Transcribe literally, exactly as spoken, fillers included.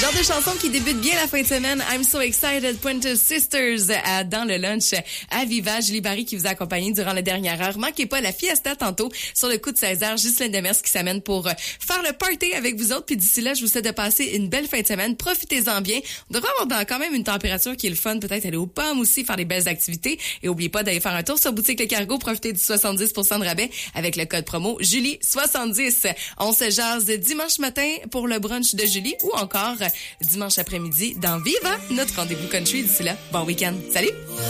Genre de chanson qui débute bien la fin de semaine. I'm so excited. Pointer Sisters à, dans le lunch à Viva. Julie Barry qui vous a accompagné durant la dernière heure. Manquez pas la fiesta tantôt sur le coup de seize heures. Ghislaine Demers qui s'amène pour faire le party avec vous autres. Puis d'ici là, je vous souhaite de passer une belle fin de semaine. Profitez-en bien. On devrait avoir quand même une température qui est le fun. Peut-être aller aux pommes aussi, faire des belles activités. Et oubliez pas d'aller faire un tour sur Boutique Le Cargo. Profitez du soixante-dix pour cent de rabais avec le code promo Julie soixante-dix. On se jase dimanche matin pour le brunch de Julie ou encore dimanche après-midi dans Viva, notre rendez-vous country. D'ici là, bon week-end. Salut!